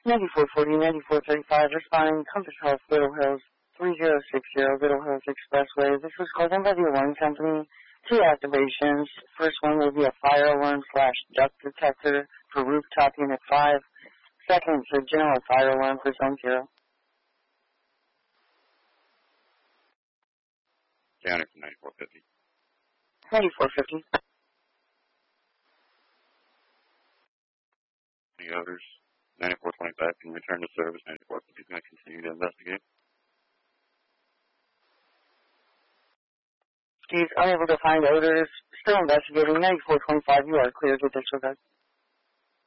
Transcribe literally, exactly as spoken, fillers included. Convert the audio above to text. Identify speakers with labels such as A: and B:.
A: ninety-four forty, ninety-four thirty-five, responding Compass Health, Little Hills, three zero six zero, Little Hills Expressway. This was called in by the alarm company. Two activations. First one will be a fire alarm slash duct detector for rooftop unit five. Second is a general fire alarm for zone zero.
B: County from ninety-four fifty.
A: ninety-four fifty.
B: Any odors? ninety-four twenty-five can return to service. ninety-four fifty is going to continue to investigate.
A: He's unable to find odors. Still investigating. ninety-four twenty-five, you are clear to disregard.